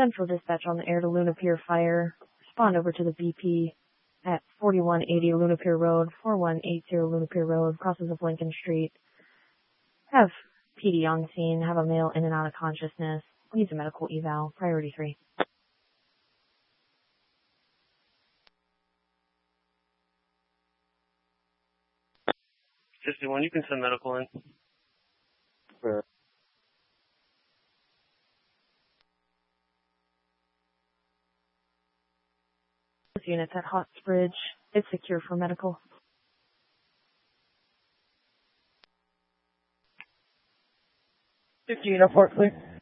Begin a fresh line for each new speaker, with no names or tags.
Central Dispatch on the air to Luna Pier Fire. Respond over to the BP at 4180 Luna Pier Road, 4180 Luna Pier Road, crosses of Lincoln Street. Have PD on scene, have a male in and out of consciousness, needs a medical eval, priority 3.
51, you can send medical in.
Sure.
Units at Hot Bridge, it's secure for medical.
15, report, please.